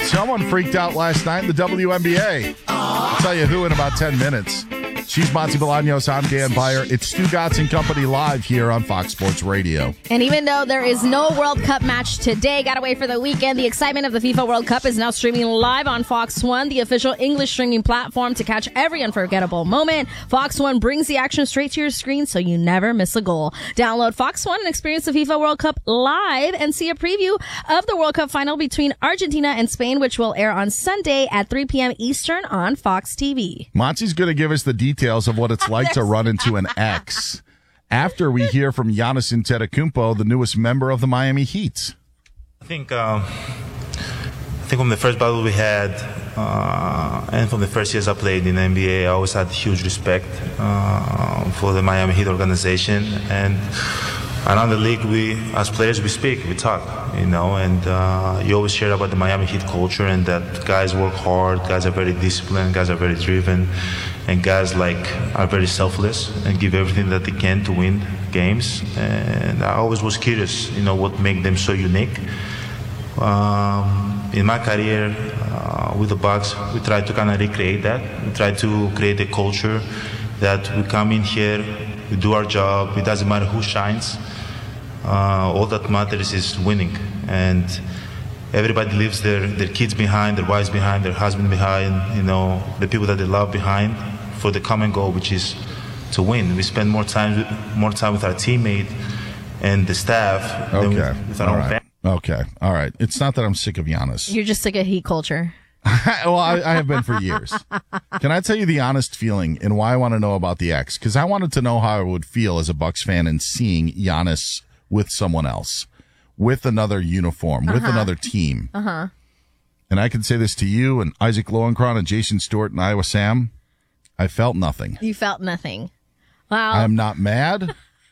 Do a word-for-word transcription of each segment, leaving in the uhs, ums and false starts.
Someone freaked out last night in the W N B A. I'll tell you who in about ten minutes. She's Monty Bolaños. I'm Dan Beyer. It's Stu Gatz and Company live here on Fox Sports Radio. And even though there is no World Cup match today, gotta wait for the weekend, the excitement of the FIFA World Cup is now streaming live on Fox One, the official English streaming platform to catch every unforgettable moment. Fox One brings the action straight to your screen so you never miss a goal. Download Fox One and experience the FIFA World Cup live and see a preview of the World Cup final between Argentina and Spain, which will air on Sunday at three p.m. Eastern on Fox T V. Monty's going to give us the details of what it's like to run into an ex after we hear from Giannis Antetokounmpo, the newest member of the Miami Heat. I think um, I think from the first battle we had uh, and from the first years I played in the N B A, I always had huge respect uh, for the Miami Heat organization. And around the league, we, as players, we speak, we talk, you know, and uh, you always hear about the Miami Heat culture and that guys work hard, guys are very disciplined, guys are very driven, and guys like are very selfless and give everything that they can to win games. And I always was curious, you know, what make them so unique. Um, in my career uh, with the Bucks, we try to kind of recreate that. We try to create a culture that we come in here, we do our job. It doesn't matter who shines. Uh, all that matters is winning, and everybody leaves their, their kids behind, their wives behind, their husband behind, you know, the people that they love behind for the common goal, which is to win. We spend more time more time with our teammate and the staff okay. than with, with our all own right. family. Okay, all right. It's not that I'm sick of Giannis. You're just sick of Heat culture. Well, I, I have been for years. Can I tell you the honest feeling and why I want to know about the ex? Because I wanted to know how I would feel as a Bucks fan in seeing Giannis with someone else, with another uniform, with Uh-huh. another team. Uh-huh. And I can say this to you and Isaac Lowenkron and Jason Stewart and Iowa Sam. I felt nothing. You felt nothing. Wow. I am not mad.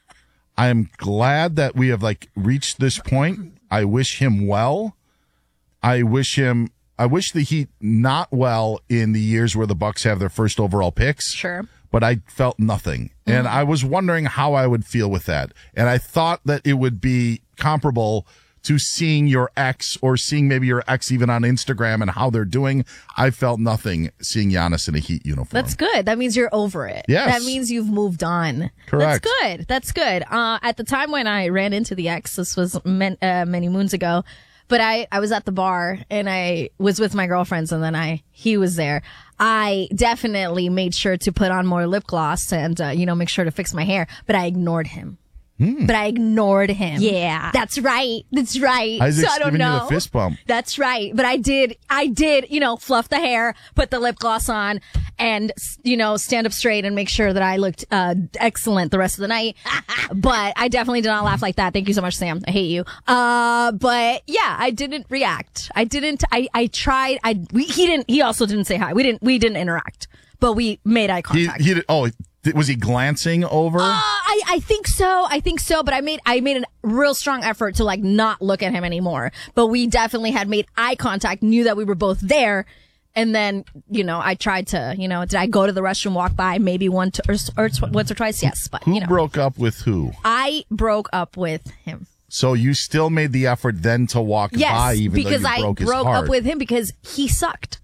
I am glad that we have like reached this point. I wish him well. I wish him I wish the Heat not well in the years where the Bucks have their first overall picks. Sure. But I felt nothing. Mm-hmm. And I was wondering how I would feel with that. And I thought that it would be comparable to seeing your ex or seeing maybe your ex even on Instagram and how they're doing. I felt nothing seeing Giannis in a Heat uniform. That's good. That means you're over it. Yes. That means you've moved on. Correct. That's good. That's good. Uh, at the time when I ran into the ex, this was men, uh, many moons ago, but I, I was at the bar and I was with my girlfriends and then I, he was there. I definitely made sure to put on more lip gloss and, uh, you know, make sure to fix my hair, but I ignored him. Hmm. But I ignored him. Yeah. That's right. That's right. Isaac's so I don't giving know. you the fist bump. That's right. But I did, I did, you know, fluff the hair, put the lip gloss on and, you know, stand up straight and make sure that I looked, uh, excellent the rest of the night. But I definitely did not laugh like that. Thank you so much, Sam. I hate you. Uh, but yeah, I didn't react. I didn't, I, I tried, I, we, he didn't, he also didn't say hi. We didn't, we didn't interact, but we made eye contact. He, he did, oh, was he glancing over? Uh, I, I think so. I think so. But I made, I made a real strong effort to like not look at him anymore. But we definitely had made eye contact, knew that we were both there. And then, you know, I tried to, you know, did I go to the restroom, walk by maybe one to, or, or once or twice? Yes. But, who you know, broke up with who? I broke up with him. So you still made the effort then to walk yes, by even because though you I broke his broke heart. up with him because he sucked.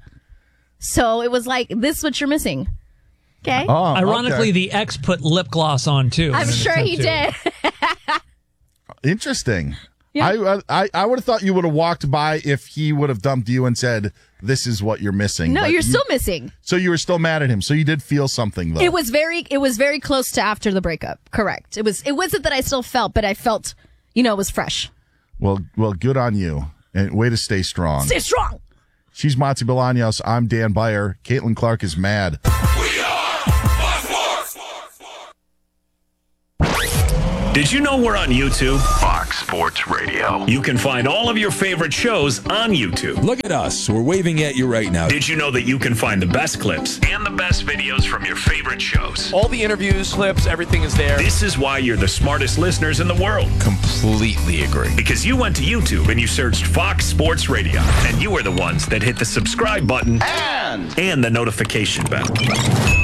So it was like, this is what you're missing. Okay. Oh, Ironically, okay. the ex put lip gloss on too. I'm sure he did. Interesting. Yeah. I, I I would have thought you would have walked by if he would have dumped you and said, "This is what you're missing." No, But you're you- still missing. So you were still mad at him. So you did feel something though. It was very, it was very close to after the breakup. Correct. It was, it wasn't that I still felt, but I felt, you know, it was fresh. Well, well, good on you. And way to stay strong. Stay strong. She's Monty Bolaños. I'm Dan Beyer. Caitlin Clark is mad. Did you know we're on YouTube? Fox Sports Radio. You can find all of your favorite shows on YouTube. Look at us. We're waving at you right now. Did you know that you can find the best clips and the best videos from your favorite shows? All the interviews, clips, everything is there. This is why you're the smartest listeners in the world. Completely agree. Because you went to YouTube and you searched Fox Sports Radio, and you were the ones that hit the subscribe button And and the notification bell.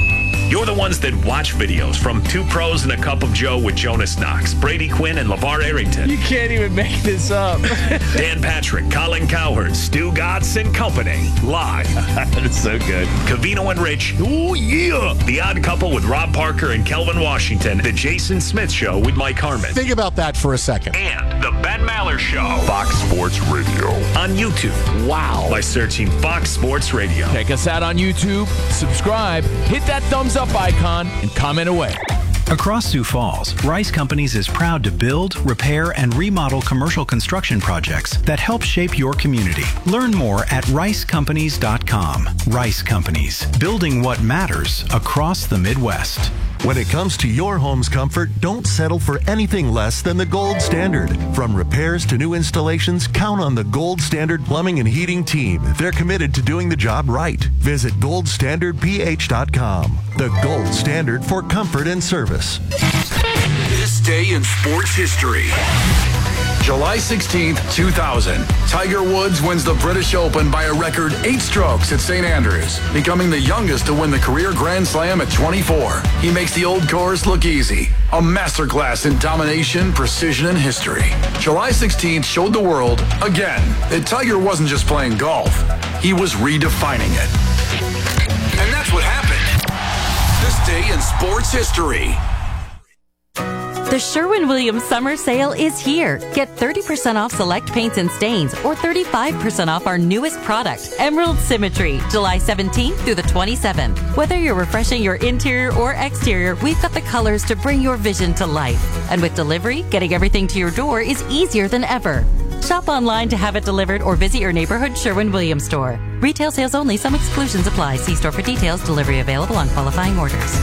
You're the ones that watch videos from Two Pros and a Cup of Joe with Jonas Knox, Brady Quinn, and LeVar Arrington. You can't even make this up. Dan Patrick, Colin Cowherd, Stu Gatz, and company. Live. That is so good. Covino and Rich. Ooh, yeah. The Odd Couple with Rob Parker and Kelvin Washington. The Jason Smith Show with Mike Harmon. Think about that for a second. And the Ben Maller Show. Fox Sports Radio. On YouTube. Wow. By searching Fox Sports Radio. Check us out on YouTube, subscribe, hit that thumbs up icon, and comment away. Across Sioux Falls, Rice Companies is proud to build, repair, and remodel commercial construction projects that help shape your community. Learn more at rice companies dot com. Rice Companies, building what matters across the Midwest. When it comes to your home's comfort, don't settle for anything less than the gold standard. From repairs to new installations, count on the Gold Standard Plumbing and Heating team. They're committed to doing the job right. Visit gold standard p h dot com. The gold standard for comfort and service. This day in sports history. July sixteenth, two thousand. Tiger Woods wins the British Open by a record eight strokes at Saint Andrews, becoming the youngest to win the career Grand Slam at twenty-four. He makes the old course look easy. A masterclass in domination, precision, and history. July sixteenth showed the world, again, that Tiger wasn't just playing golf. He was redefining it. And that's what happened. This day in sports history. The Sherwin-Williams Summer Sale is here. Get thirty percent off select paints and stains or thirty-five percent off our newest product, Emerald Symmetry, July seventeenth through the twenty-seventh. Whether you're refreshing your interior or exterior, we've got the colors to bring your vision to life. And with delivery, getting everything to your door is easier than ever. Shop online to have it delivered or visit your neighborhood Sherwin-Williams store. Retail sales only. Some exclusions apply. See store for details. Delivery available on qualifying orders.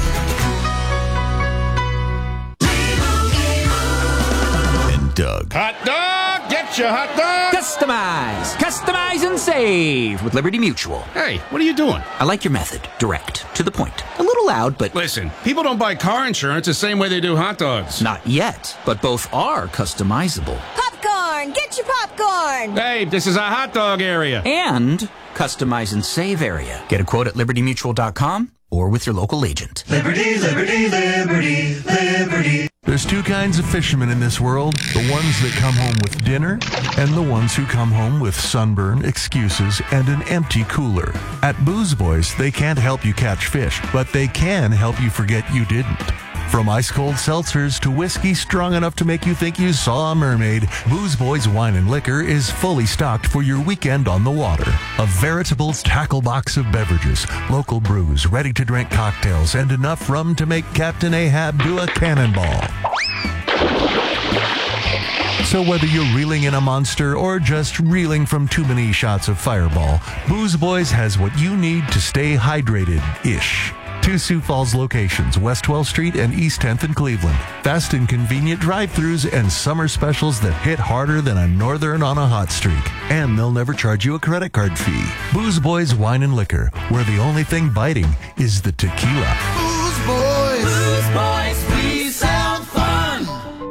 Doug. Hot dog! Get your hot dog! Customize! Customize and save with Liberty Mutual. Hey, what are you doing? I like your method. Direct. To the point. A little loud, but... Listen, people don't buy car insurance the same way they do hot dogs. Not yet, but both are customizable. Popcorn! Get your popcorn! Hey, this is a hot dog area. And customize and save area. Get a quote at liberty mutual dot com or with your local agent. Liberty, liberty, liberty, liberty. There's two kinds of fishermen in this world. The ones that come home with dinner and the ones who come home with sunburn, excuses, and an empty cooler. At Booze Boys, they can't help you catch fish, but they can help you forget you didn't. From ice-cold seltzers to whiskey strong enough to make you think you saw a mermaid, Booze Boys Wine and Liquor is fully stocked for your weekend on the water. A veritable tackle box of beverages, local brews, ready-to-drink cocktails, and enough rum to make Captain Ahab do a cannonball. So whether you're reeling in a monster or just reeling from too many shots of Fireball, Booze Boys has what you need to stay hydrated-ish. Two Sioux Falls locations, West twelfth Street and East tenth in Cleveland. Fast and convenient drive-thrus and summer specials that hit harder than a northern on a hot streak. And they'll never charge you a credit card fee. Booze Boys Wine and Liquor, where the only thing biting is the tequila. Booze Boys! Booze Boys, we sound fun!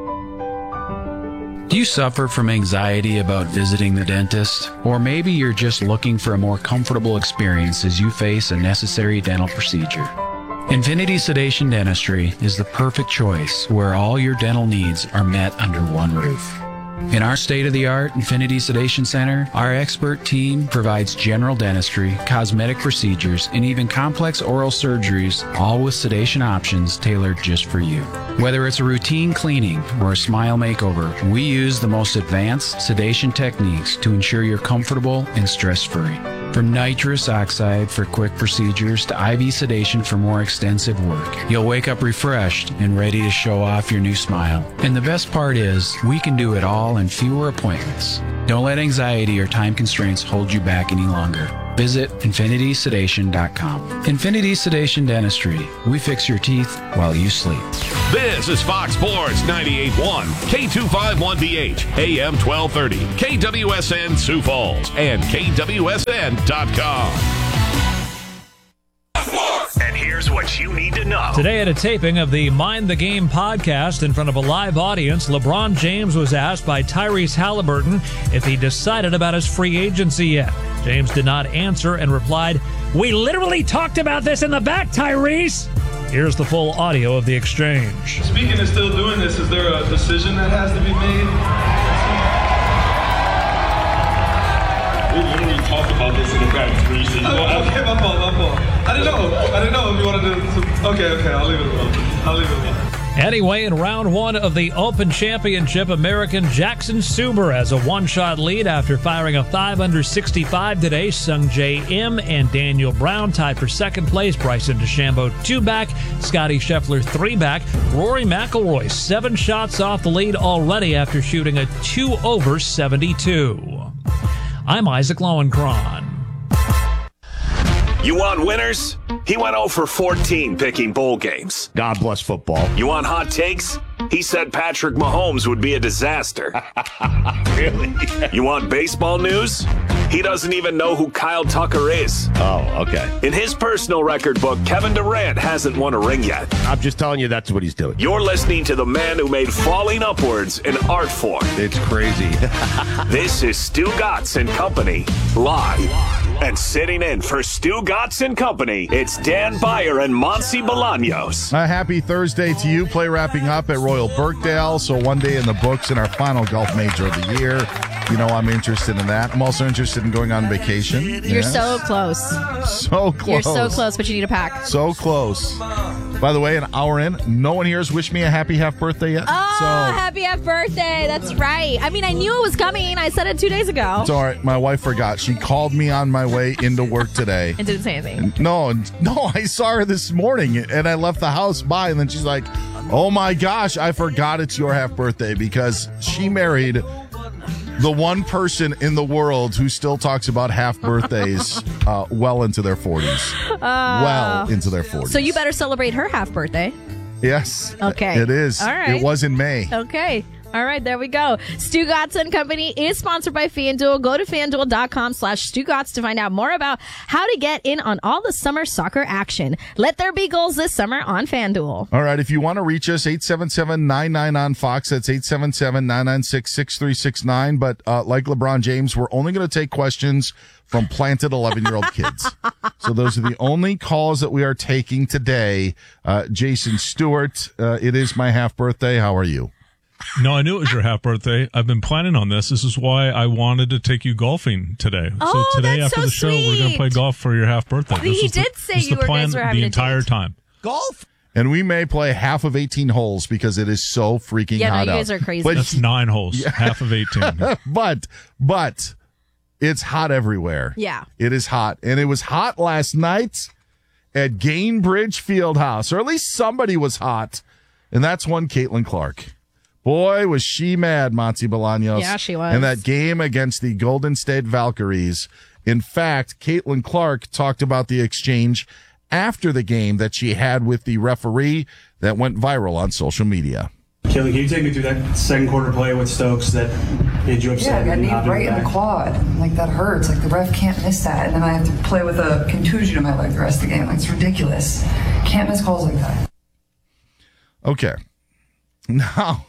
Do you suffer from anxiety about visiting the dentist? Or maybe you're just looking for a more comfortable experience as you face a necessary dental procedure. Infinity Sedation Dentistry is the perfect choice where all your dental needs are met under one roof. In our state-of-the-art Infinity Sedation Center, our expert team provides general dentistry, cosmetic procedures, and even complex oral surgeries, all with sedation options tailored just for you. Whether it's a routine cleaning or a smile makeover, we use the most advanced sedation techniques to ensure you're comfortable and stress-free. From nitrous oxide for quick procedures to I V sedation for more extensive work, you'll wake up refreshed and ready to show off your new smile. And the best part is, we can do it all in fewer appointments. Don't let anxiety or time constraints hold you back any longer. Visit infinity sedation dot com. Infinity Sedation Dentistry. We fix your teeth while you sleep. This is Fox Sports ninety-eight point one, K two fifty-one B H, A M twelve thirty, K W S N Sioux Falls, and K W S N dot com. And here's what you need to know. Today at a taping of the Mind the Game podcast in front of a live audience, LeBron James was asked by Tyrese Halliburton if he decided about his free agency yet. James did not answer and replied, "We literally talked about this in the back, Tyrese." Here's the full audio of the exchange. Speaking of still doing this, is there a decision that has to be made? We literally talked about this in the back three seasons. Oh, okay, my fault, my fault. I didn't know. I didn't know if you wanted to. Okay, okay, I'll leave it alone. I'll leave it alone. Anyway, in round one of the Open Championship, American Jackson Suber has a one-shot lead after firing a five under sixty-five today. Sung J M and Daniel Brown tied for second place. Bryson DeChambeau two back. Scotty Scheffler three back. Rory McIlroy seven shots off the lead already after shooting a two over seventy-two. I'm Isaac Lowenkron. You want winners? He went oh for fourteen picking bowl games. God bless football. You want hot takes? He said Patrick Mahomes would be a disaster. Really? You want baseball news? He doesn't even know who Kyle Tucker is. Oh, okay. In his personal record book, Kevin Durant hasn't won a ring yet. I'm just telling you that's what he's doing. You're listening to the man who made falling upwards an art form. It's crazy. This is Stu Gatz and Company, live. And sitting in for Stu Gatz and Company, it's Dan Beyer and Monty Bolaños. A happy Thursday to you. Play wrapping up at Royal Birkdale, so one day in the books in our final golf major of the year. You know I'm interested in that. I'm also interested in going on vacation. You're yes. so close. So close. You're so close, but you need a pack. So close. By the way, an hour in, no one here has wished me a happy half birthday yet. Oh, so, happy half birthday. That's right. I mean, I knew it was coming. I said it two days ago. It's all right. My wife forgot. She called me on my way into work today. And didn't say anything. No, no, I saw her this morning, and I left the house by, and then she's like, oh my gosh, I forgot it's your half birthday, because she married the one person in the world who still talks about half birthdays uh, well into their forties. Uh, well into their forties. So you better celebrate her half birthday. Yes. Okay. It is. All right. It was in May. Okay. All right, there we go. Stu Gatz and Company is sponsored by FanDuel. Go to FanDuel.com slash Stu Gatz to find out more about how to get in on all the summer soccer action. Let there be goals this summer on FanDuel. All right, if you want to reach us, eight seven seven, nine nine on Fox. That's eight seven seven, nine nine six, six three six nine. But uh, like LeBron James, we're only going to take questions from planted eleven-year-old kids. So those are the only calls that we are taking today. Uh, Jason Stewart, uh, it is my half birthday. How are you? No, I knew it was your half birthday. I've been planning on this. This is why I wanted to take you golfing today. Oh, so today that's after so the show, sweet. we're going to play golf for your half birthday. He this was did the, say this you the were plan guys were having the a entire date. time. Golf? And we may play half of eighteen holes because it is so freaking yeah, hot no, you guys out. are crazy. But, That's nine holes, Yeah. half of eighteen. but, but it's hot everywhere. Yeah. It is hot. And it was hot last night at Gainbridge Fieldhouse, or at least somebody was hot. And that's one Caitlin Clark. Boy, was she mad, Monty Bolaños. Yeah, she was. In that game against the Golden State Valkyries. In fact, Caitlin Clark talked about the exchange after the game that she had with the referee that went viral on social media. Kelly, can you take me through that second quarter play with Stokes that made you upset? Yeah, I got knee right in the quad. Like, that hurts. Like, the ref can't miss that. And then I have to play with a contusion in my leg the rest of the game. Like, it's ridiculous. Can't miss calls like that. Okay. Now,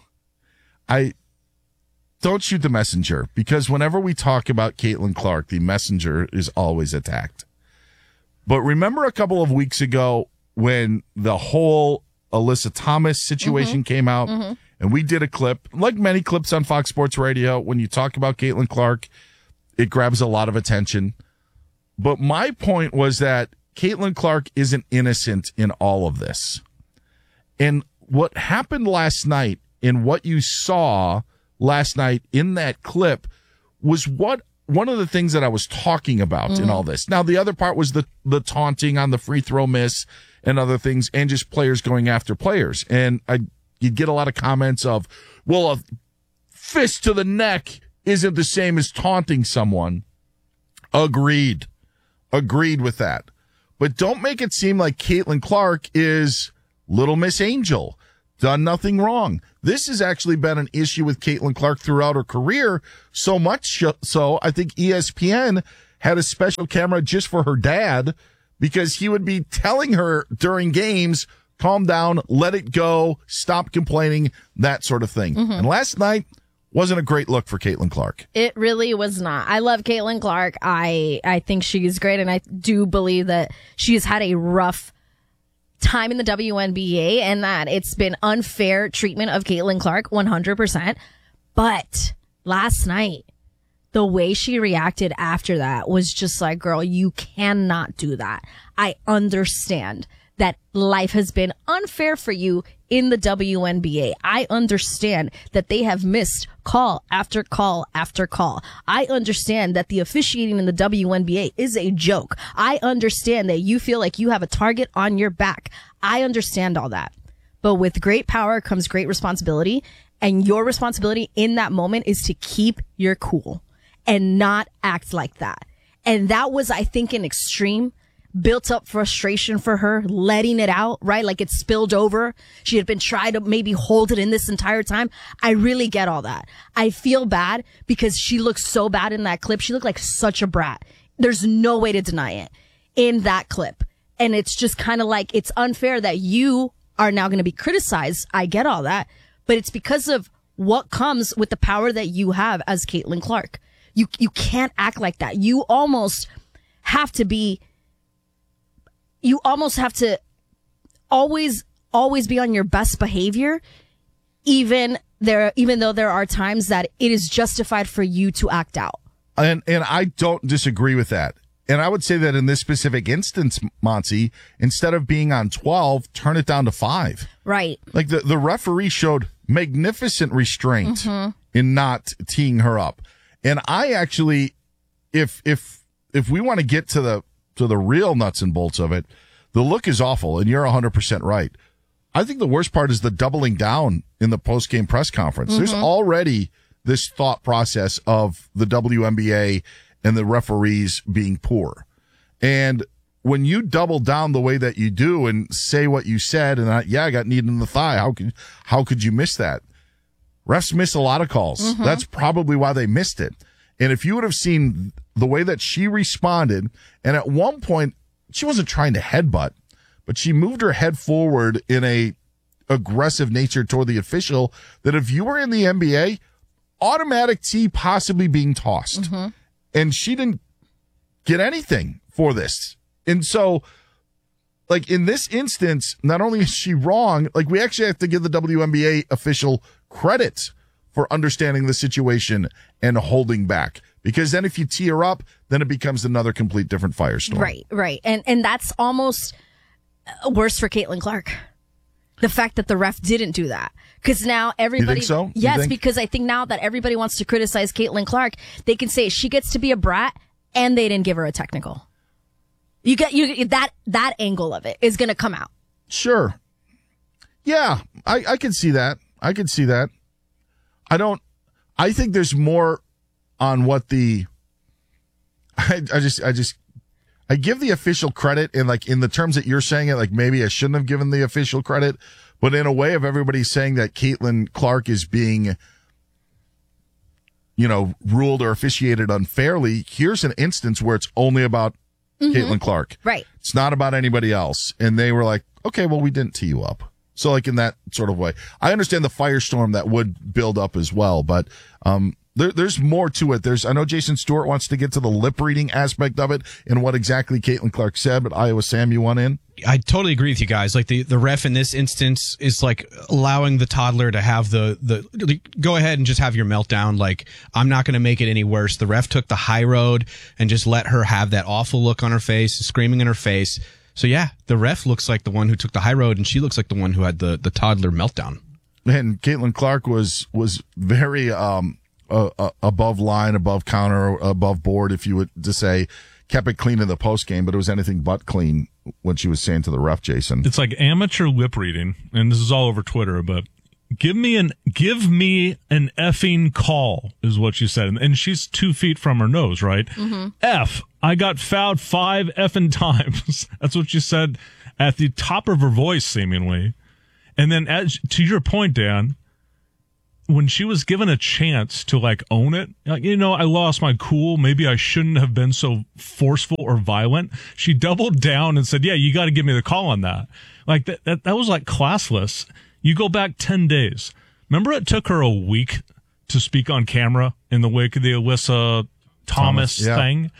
I don't shoot the messenger, because whenever we talk about Caitlin Clark, the messenger is always attacked. But remember a couple of weeks ago when the whole Alyssa Thomas situation mm-hmm. came out, mm-hmm. and we did a clip, like many clips on Fox Sports Radio, when you talk about Caitlin Clark, it grabs a lot of attention. But my point was that Caitlin Clark isn't innocent in all of this. And what happened last night, and what you saw last night in that clip, was what one of the things that I was talking about mm-hmm. in all this. Now, the other part was the, the taunting on the free throw miss and other things, and just players going after players. And I, you'd get a lot of comments of, well, a fist to the neck isn't the same as taunting someone. Agreed. Agreed with that. But don't make it seem like Caitlin Clark is Little Miss Angel. Done nothing wrong. This has actually been an issue with Caitlin Clark throughout her career, so much so I think E S P N had a special camera just for her dad, because he would be telling her during games, calm down, let it go, stop complaining, that sort of thing. Mm-hmm. And last night wasn't a great look for Caitlin Clark. It really was not. I love Caitlin Clark. I, I think she's great, and I do believe that she's had a rough time in the W N B A and that it's been unfair treatment of Caitlin Clark, one hundred percent. But last night, the way she reacted after that was just like, girl, you cannot do that. I understand that life has been unfair for you in the W N B A. I understand that they have missed call after call after call. I understand that the officiating in the W N B A is a joke. I understand that you feel like you have a target on your back. I understand all that. But with great power comes great responsibility. And your responsibility in that moment is to keep your cool and not act like that. And that was, I think, an extreme built up frustration for her, letting it out, right? Like it spilled over. She had been trying to maybe hold it in this entire time. I really get all that. I feel bad because she looked so bad in that clip. She looked like such a brat. There's no way to deny it in that clip. And it's just kind of like, it's unfair that you are now going to be criticized. I get all that, but it's because of what comes with the power that you have as Caitlin Clark. You, you can't act like that. You almost have to be You almost have to always, always be on your best behavior, even there, even though there are times that it is justified for you to act out. And and I don't disagree with that. And I would say that in this specific instance, Monty, instead of being on twelve, turn it down to five. Right. Like the, the referee showed magnificent restraint mm-hmm. in not teeing her up. And I actually, if if if we want to get to the to the real nuts and bolts of it, the look is awful, and you're one hundred percent right. I think the worst part is the doubling down in the post-game press conference. Mm-hmm. There's already this thought process of the W N B A and the referees being poor. And when you double down the way that you do and say what you said, and I, yeah, I got kneed in the thigh, how could, how could you miss that? Refs miss a lot of calls. Mm-hmm. That's probably why they missed it. And if you would have seen the way that she responded, and at one point, she wasn't trying to headbutt, but she moved her head forward in a aggressive nature toward the official, that if you were in the N B A, automatic T possibly being tossed. Mm-hmm. And she didn't get anything for this. And so, like, in this instance, not only is she wrong, like, we actually have to give the W N B A official credit for understanding the situation and holding back. Because then if you tee her up, then it becomes another complete different firestorm. Right, right. And and that's almost worse for Caitlin Clark. The fact that the ref didn't do that. Because now everybody... You think so? Yes, think? Because I think now that everybody wants to criticize Caitlin Clark, they can say she gets to be a brat and they didn't give her a technical. You get you that that angle of it is going to come out. Sure. Yeah, I, I can see that. I can see that. I don't... I think there's more on what the... I, I just... I just... I give the official credit, and like in the terms that you're saying it, like maybe I shouldn't have given the official credit, but in a way of everybody saying that Caitlin Clark is being, you know, ruled or officiated unfairly, here's an instance where it's only about mm-hmm. Caitlin Clark. Right. It's not about anybody else. And they were like, okay, well, we didn't tee you up. So like in that sort of way. I understand the firestorm that would build up as well, but um There, there's more to it. There's, I know Jason Stewart wants to get to the lip reading aspect of it and what exactly Caitlin Clark said, but Iowa Sam, you want in? I totally agree with you guys. Like the, the ref in this instance is like allowing the toddler to have the, the, go ahead and just have your meltdown. Like, I'm not going to make it any worse. The ref took the high road and just let her have that awful look on her face, screaming in her face. So yeah, the ref looks like the one who took the high road, and she looks like the one who had the, the toddler meltdown. And Caitlin Clark was, was very, um, Uh, uh, above line, above counter, above board, if you would to say, kept it clean in the post game, but it was anything but clean when she was saying to the ref, Jason. It's like amateur lip reading, and this is all over Twitter, but give me an give me an effing call is what she said, and she's two feet from her nose, right? Mm-hmm. F, I got fouled five effing times. That's what she said at the top of her voice, seemingly. And then, as to your point, Dan, when she was given a chance to like own it, like, you know, I lost my cool. Maybe I shouldn't have been so forceful or violent. She doubled down and said, yeah, you got to give me the call on that. Like that, that, that was like classless. You go back ten days. Remember it took her a week to speak on camera in the wake of the Alyssa Thomas, Thomas yeah. thing.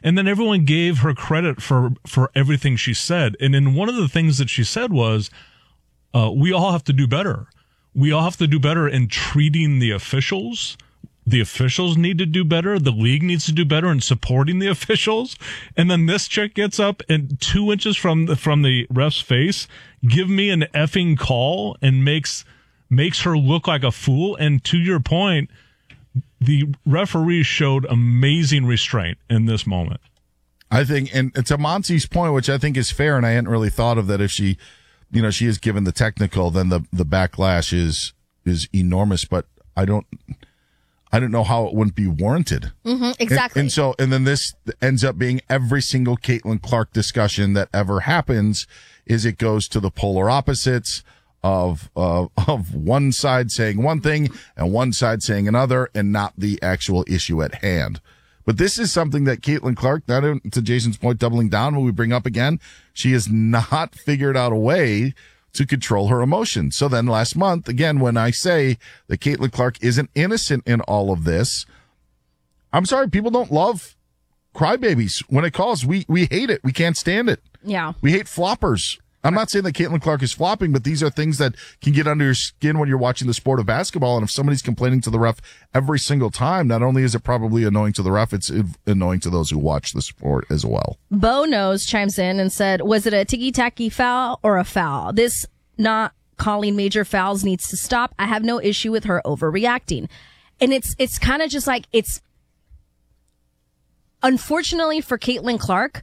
And then everyone gave her credit for, for everything she said. And then one of the things that she said was, uh, we all have to do better. We all have to do better in treating the officials. The officials need to do better. The league needs to do better in supporting the officials. And then this chick gets up and two inches from the, from the ref's face, give me an effing call and makes, makes her look like a fool. And to your point, the referee showed amazing restraint in this moment. I think, and to Monty's point, which I think is fair, and I hadn't really thought of that, if she, you know, she is given the technical, then the, the backlash is, is enormous, but I don't, I don't know how it wouldn't be warranted. Mm-hmm, exactly. And, and so, and then this ends up being every single Caitlin Clark discussion that ever happens is it goes to the polar opposites of, uh, of one side saying one thing and one side saying another and not the actual issue at hand. But this is something that Caitlin Clark, not to Jason's point, doubling down when we bring up again, she has not figured out a way to control her emotions. So then last month, again, when I say that Caitlin Clark isn't innocent in all of this, I'm sorry, people don't love crybabies. When it calls, we, we hate it. We can't stand it. Yeah. We hate floppers. I'm not saying that Caitlin Clark is flopping, but these are things that can get under your skin when you're watching the sport of basketball. And if somebody's complaining to the ref every single time, not only is it probably annoying to the ref, it's annoying to those who watch the sport as well. Bo Knows chimes in and said, was it a ticky-tacky foul or a foul? This not calling major fouls needs to stop. I have no issue with her overreacting. And it's, it's kind of just like, it's, unfortunately for Caitlin Clark,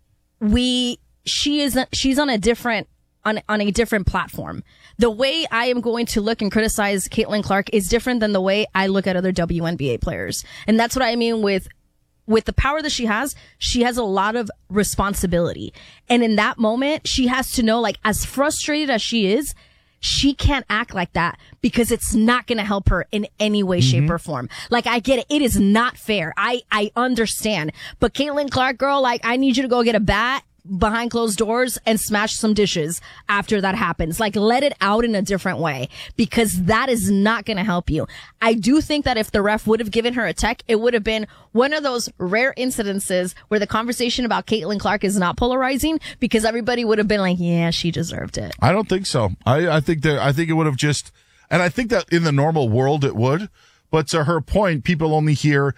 we, she is, she's on a different, on, on a different platform. The way I am going to look and criticize Caitlin Clark is different than the way I look at other W N B A players. And that's what I mean with, with the power that she has, she has a lot of responsibility. And in that moment, she has to know, like, as frustrated as she is, she can't act like that because it's not going to help her in any way, mm-hmm. shape, or form. Like, I get it. It is not fair. I, I understand. But Caitlin Clark, girl, like, I need you to go get a bat behind closed doors and smash some dishes after that happens. Like, let it out in a different way, because that is not going to help you. I do think that if the ref would have given her a tech, it would have been one of those rare incidences where the conversation about Caitlin Clark is not polarizing, because everybody would have been like, yeah, she deserved it. I don't think so. I, I think that, I think it would have just, and I think that in the normal world it would, but to her point, people only hear,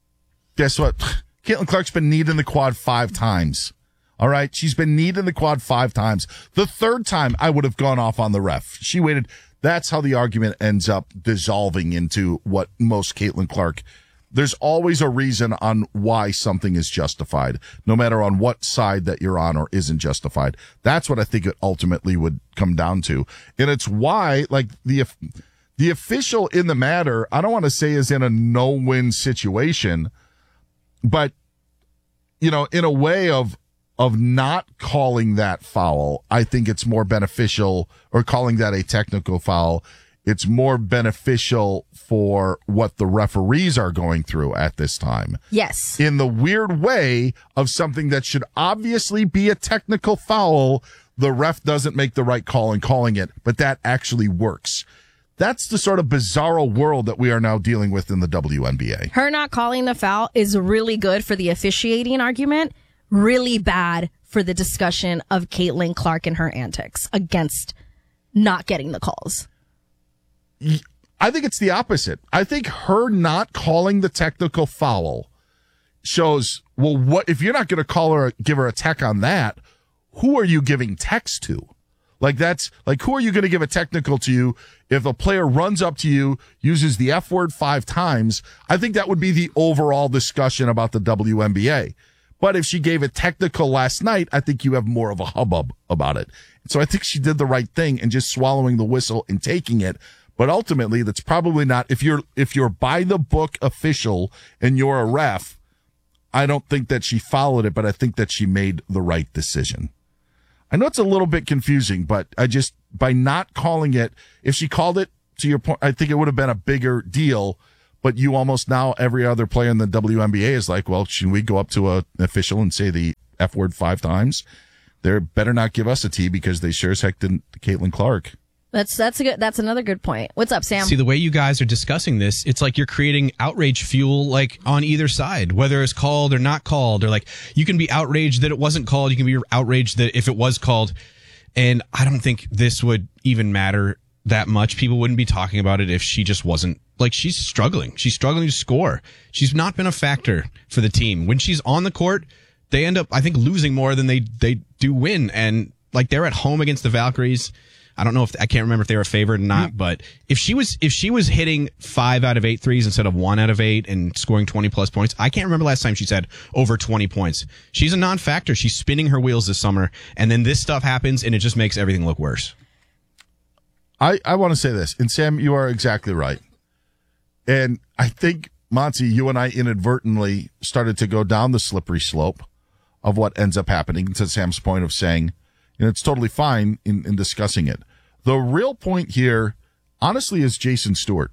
guess what? Caitlin Clark's been kneed in the quad five times. All right. She's been kneed in the quad five times. The third time I would have gone off on the ref. She waited. That's how the argument ends up dissolving into what most Caitlin Clark. There's always a reason on why something is justified, no matter on what side that you're on or isn't justified. That's what I think it ultimately would come down to. And it's why, like, the, the official in the matter, I don't want to say is in a no-win situation, but, you know, in a way of, of not calling that foul, I think it's more beneficial, or calling that a technical foul, it's more beneficial for what the referees are going through at this time. Yes. In the weird way of something that should obviously be a technical foul, the ref doesn't make the right call in calling it, but that actually works. That's the sort of bizarro world that we are now dealing with in the W N B A. Her not calling the foul is really good for the officiating argument, really bad for the discussion of Caitlin Clark and her antics against not getting the calls. I think it's the opposite. I think her not calling the technical foul shows, well, what if you're not going to call her, give her a tech on that, who are you giving techs to? Like, that's like, who are you going to give a technical to you if a player runs up to you, uses the F word five times? I think that would be the overall discussion about the W N B A. But if she gave a technical last night, I think you have more of a hubbub about it. So I think she did the right thing in just swallowing the whistle and taking it. But ultimately, that's probably not, if you're, if you're by the book official and you're a ref, I don't think that she followed it, but I think that she made the right decision. I know it's a little bit confusing, but I just, by not calling it, if she called it, to your point, I think it would have been a bigger deal. But you almost now, every other player in the W N B A is like, well, should we go up to a, an official and say the F word five times? They better not give us a T, because they sure as heck didn't Caitlin Clark. That's that's a good. That's another good point. What's up, Sam? See, the way you guys are discussing this, it's like you're creating outrage fuel, like on either side, whether it's called or not called, or like you can be outraged that it wasn't called. You can be outraged that if it was called. And I don't think this would even matter that much. People wouldn't be talking about it if she just wasn't, like, she's struggling. She's struggling to score. She's not been a factor for the team. When she's on the court, they end up, I think, losing more than they, they do win. And like, they're at home against the Valkyries. I don't know if I can't remember if they were favored or not, but if she was if she was hitting five out of eight threes instead of one out of eight and scoring twenty plus points, I can't remember last time she's had over twenty points. She's a non-factor. She's spinning her wheels this summer, and then this stuff happens, and it just makes everything look worse. I, I want to say this, and Sam, you are exactly right. And I think, Monty, you and I inadvertently started to go down the slippery slope of what ends up happening, to Sam's point of saying, and it's totally fine in, in discussing it. The real point here, honestly, is Jason Stewart.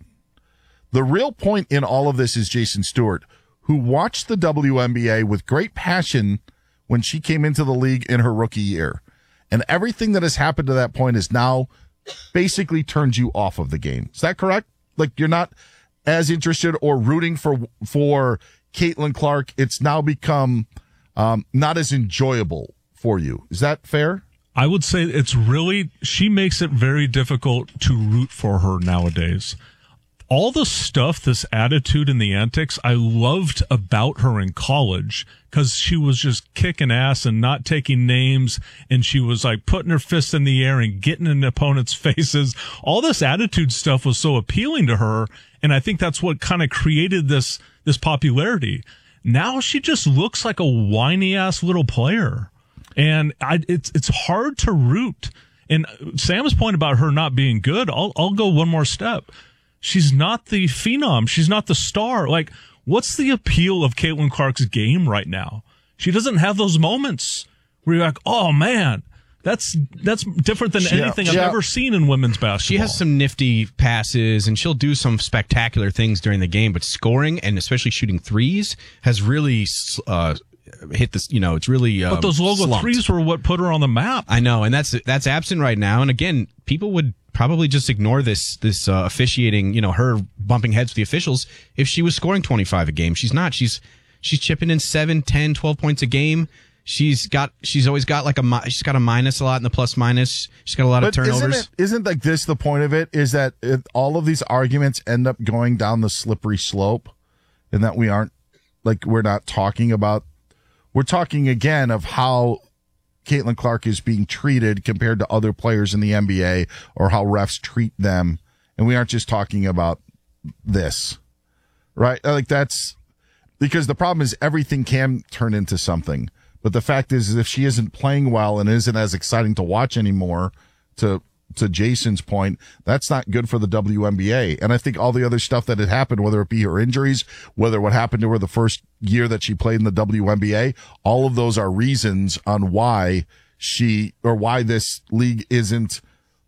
The real point in all of this is Jason Stewart, who watched the W N B A with great passion when she came into the league in her rookie year. And everything that has happened to that point is now basically turned you off of the game. Is that correct? Like, you're not as interested or rooting for for Caitlin Clark. It's now become um, not as enjoyable for you. Is that fair? I would say it's really, she makes it very difficult to root for her nowadays. All the stuff, this attitude and the antics, I loved about her in college because she was just kicking ass and not taking names, and she was like putting her fists in the air and getting in opponents' faces. All this attitude stuff was so appealing to her, and I think that's what kind of created this this popularity. Now she just looks like a whiny ass little player. And I, it's it's hard to root. And Sam's point about her not being good, I'll I'll go one more step. She's not the phenom. She's not the star. Like, what's the appeal of Caitlin Clark's game right now? She doesn't have those moments where you're like, oh man, that's that's different than She- anything she- I've ever seen in women's basketball. She has some nifty passes, and she'll do some spectacular things during the game, but scoring, and especially shooting threes, has really uh, hit this, you know, it's really um, But those logo slumped. threes were what put her on the map. I know, and that's that's absent right now. And again, people would probably just ignore this this uh, officiating, you know, her bumping heads with the officials if she was scoring twenty-five a game. She's not. She's she's chipping in seven, ten, twelve points a game. She's got she's always got like a mi- she's got a minus a lot in the plus minus. She's got a lot of But turnovers. Isn't, it, isn't like this the point of it? Is that it, all of these arguments end up going down the slippery slope, and that we aren't like we're not talking about. We're talking again of how Caitlin Clark is being treated compared to other players in the N B A, or how refs treat them, and we aren't just talking about this, right? Like, that's because the problem is everything can turn into something. But the fact is, is if she isn't playing well and isn't as exciting to watch anymore, to to Jason's point, that's not good for the W N B A. And I think all the other stuff that had happened, whether it be her injuries, whether what happened to her the first year that she played in the W N B A, all of those are reasons on why she, or why this league isn't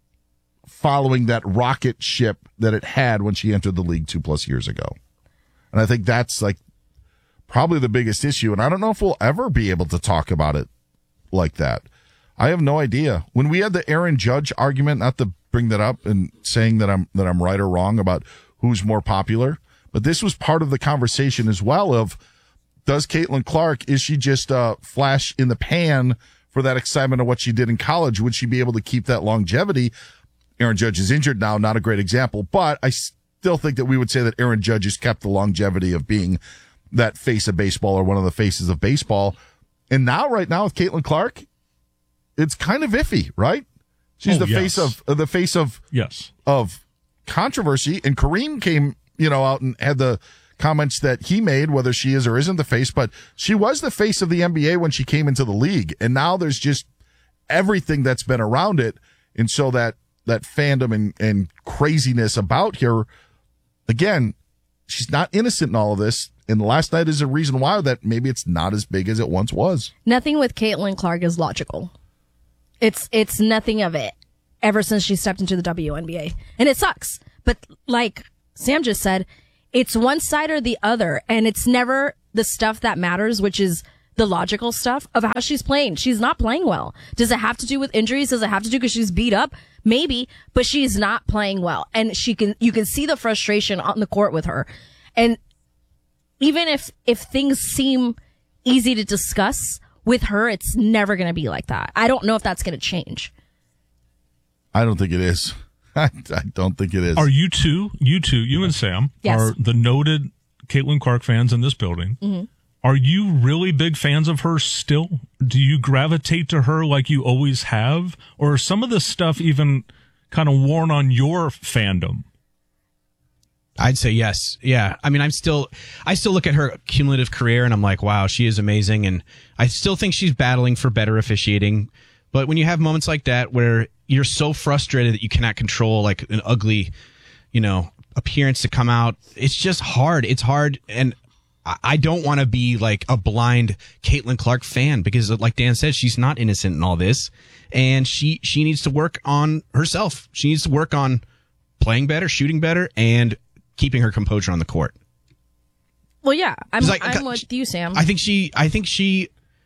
following that rocket ship that it had when she entered the league two plus years ago. And I think that's like probably the biggest issue. And I don't know if we'll ever be able to talk about it like that. I have no idea. When we had the Aaron Judge argument, not to bring that up and saying that I'm that I'm right or wrong about who's more popular, but this was part of the conversation as well of, does Caitlin Clark, is she just a flash in the pan for that excitement of what she did in college? Would she be able to keep that longevity? Aaron Judge is injured now, not a great example, but I still think that we would say that Aaron Judge has kept the longevity of being that face of baseball, or one of the faces of baseball. And now, right now with Caitlin Clark, it's kind of iffy, right? She's Oh, the yes. face of uh, the face of yes of controversy. And Kareem came, you know, out and had the comments that he made, whether she is or isn't the face, but she was the face of the N B A when she came into the league, and now there's just everything that's been around it, and so that that fandom and and craziness about her. Again, she's not innocent in all of this. And last night is a reason why that maybe it's not as big as it once was. Nothing with Caitlin Clark is logical. It's it's nothing of it ever since she stepped into the W N B A. And it sucks. But like Sam just said, it's one side or the other. And it's never the stuff that matters, which is the logical stuff of how she's playing. She's not playing well. Does it have to do with injuries? Does it have to do because she's beat up? Maybe, but she's not playing well. And she can, you can see the frustration on the court with her. And even if, if things seem easy to discuss with her, it's never going to be like that. I don't know if that's going to change. I don't think it is. I, I don't think it is. Are you two, you two, you and Sam, Yes. are the noted Caitlin Clark fans in this building? Mm-hmm. Are you really big fans of her still? Do you gravitate to her like you always have? Or is some of this stuff even kind of worn on your fandom? I'd say yes. Yeah. I mean, I'm still, I still look at her cumulative career and I'm like, wow, she is amazing. And I still think she's battling for better officiating. But when you have moments like that where you're so frustrated that you cannot control like an ugly, you know, appearance to come out, it's just hard. It's hard. And I don't want to be like a blind Caitlin Clark fan because, like Dan said, she's not innocent in all this, and she she needs to work on herself. She needs to work on playing better, shooting better, and keeping her composure on the court. Well, yeah, I'm, Like, I'm with you, Sam. I think she, I think she,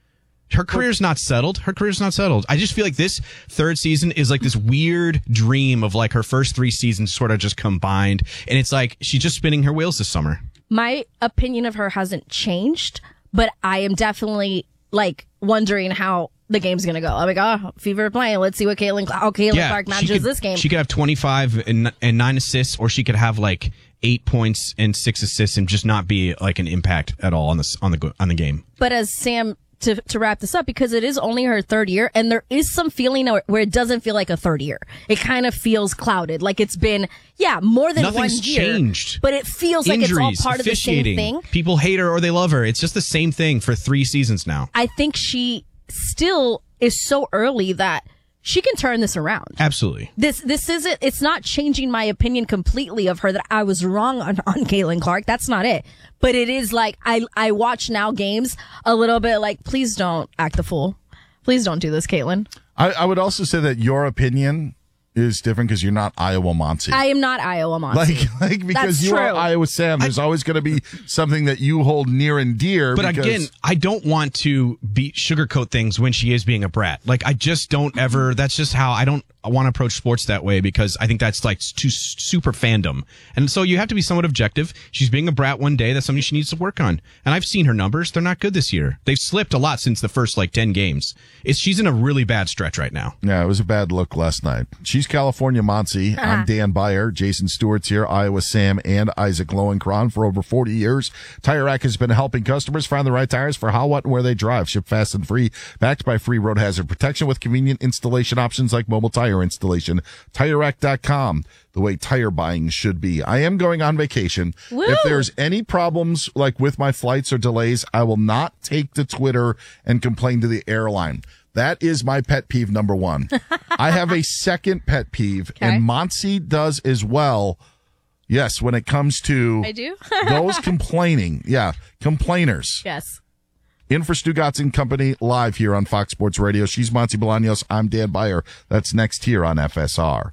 her career's not settled. Her career's not settled. I just feel like this third season is like this weird dream of like her first three seasons sort of just combined, and it's like she's just spinning her wheels this summer. My opinion of her hasn't changed, but I am definitely like wondering how the game's gonna go. I'm like, oh, Fever playing. Let's see what Caitlin, how Caitlin Clark she manages could- this game. She could have twenty-five and, and nine assists, or she could have like eight points and six assists and just not be like an impact at all on this on the on the game. But as Sam, to to wrap this up, because it is only her third year, and there is some feeling where it doesn't feel like a third year. It kind of feels clouded, like it's been yeah more than Nothing's one year. changed. But it feels Injuries, like it's all part of the same officiating. thing. People hate her or they love her. It's just the same thing for three seasons now. I think she still is so early that she can turn this around. Absolutely. This this isn't, it's not changing my opinion completely of her that I was wrong on, on Caitlin Clark. That's not it. But it is like, I, I watch now games a little bit like, please don't act the fool. Please don't do this, Caitlin. I, I would also say that your opinion is different because you're not Iowa Monty. I am not Iowa Monty. Like, like because That's you true. are Iowa Sam, there's always going to be something that you hold near and dear. But because, again, I don't want to be sugarcoat things when she is being a brat. Like, I just don't ever, that's just how I don't I want to approach sports that way because I think that's like too super fandom. And so you have to be somewhat objective. She's being a brat one day. That's something she needs to work on. And I've seen her numbers. They're not good this year. They've slipped a lot since the first like ten games. It's, she's in a really bad stretch right now. Yeah, it was a bad look last night. She's California Monty. I'm Dan Beyer. Jason Stewart's here, Iowa Sam, and Isaac Lowenkron. For over forty years, Tire Rack has been helping customers find the right tires for how, what, and where they drive. Ship fast and free, backed by free road hazard protection with convenient installation options like mobile tire installation. Tire Rack dot com, the way tire buying should be. I am going on vacation. Woo! If there's any problems like with my flights or delays, I will not take to Twitter and complain to the airline. That is my pet peeve number one. I have a second pet peeve, Okay. and Monty does as well. Yes, when it comes to I do? those complaining. Yeah, complainers. Yes. In for Stu Gatz and Company, live here on Fox Sports Radio. She's Monty Bolaños. I'm Dan Beyer. That's next here on F S R.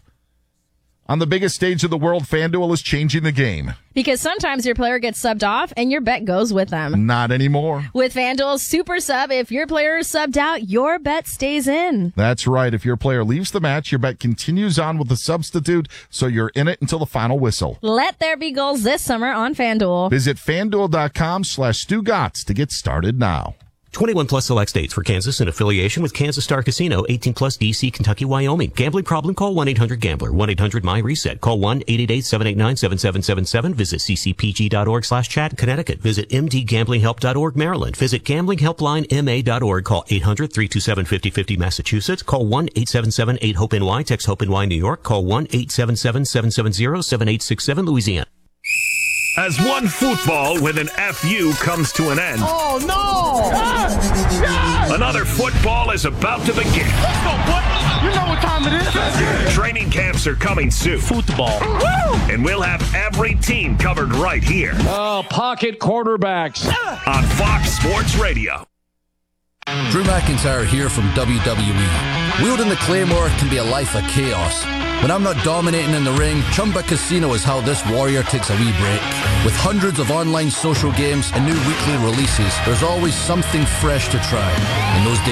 On the biggest stage of the world, FanDuel is changing the game. Because sometimes your player gets subbed off and your bet goes with them. Not anymore. With FanDuel's Super Sub, if your player is subbed out, your bet stays in. That's right. If your player leaves the match, your bet continues on with the substitute, so you're in it until the final whistle. Let there be goals this summer on FanDuel. Visit FanDuel.com slash Stu Gatz to get started now. twenty-one plus select states for Kansas in affiliation with Kansas Star Casino, eighteen plus D C, Kentucky, Wyoming. Gambling problem? Call one eight hundred gambler, one eight hundred M Y reset. Call one eight eight eight, seven eight nine, seven seven seven seven. Visit ccpg.org slash chat, Connecticut. Visit m d gambling help dot org, Maryland. Visit gambling helpline m a dot org. Call eight hundred, three two seven, five oh five oh, Massachusetts. Call one eight seven seven, eight hope N Y. Text HOPE-N Y, New York. Call one eight seven seven, seven seven zero, seven eight six seven, Louisiana. As one football with an F U comes to an end, Oh, no! Yes! Yes! another football is about to begin. Let's go, boy! You know what time it is. Training camps are coming soon. Football. Woo! And we'll have every team covered right here Oh, pocket quarterbacks. on Fox Sports Radio. Drew McIntyre here from W W E. Wielding the Claymore can be a life of chaos. When I'm not dominating in the ring, Chumba Casino is how this warrior takes a wee break. With hundreds of online social games and new weekly releases, there's always something fresh to try. And those days